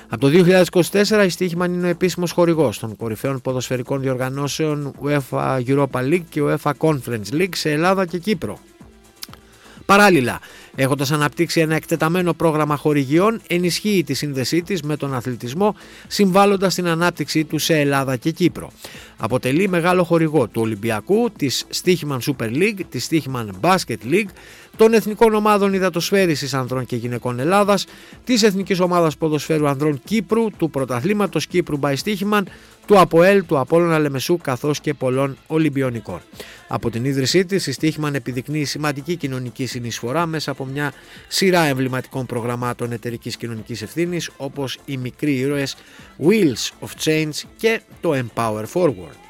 Από το 2024 η Στίχημαν είναι ο επίσημος χορηγός των κορυφαίων ποδοσφαιρικών διοργανώσεων UEFA Europa League και UEFA Conference League σε Ελλάδα και Κύπρο. Παράλληλα, έχοντας αναπτύξει ένα εκτεταμένο πρόγραμμα χορηγιών, ενισχύει τη σύνδεσή της με τον αθλητισμό, συμβάλλοντας στην ανάπτυξή του σε Ελλάδα και Κύπρο. Αποτελεί μεγάλο χορηγό του Ολυμπιακού, της Στίχημαν Super League, της Στίχημαν Basket League, των εθνικών ομάδων υδατοσφαίρισης ανδρών και γυναικών Ελλάδας, της Εθνικής Ομάδας Ποδοσφαίρου Ανδρών Κύπρου, του Πρωταθλήματος Κύπρου by Στίχημαν, του ΑΠΟΕΛ, του Απόλλωνα Λεμεσού καθώς και πολλών Ολυμπιονικών. Από την ίδρυσή της, η Στίχημαν επιδεικνύει σημαντική κοινωνική συνεισφορά μέσα από μια σειρά εμβληματικών προγραμμάτων εταιρικής κοινωνικής ευθύνης όπως οι μικροί ήρωες Wheels of Change και το Empower Forward.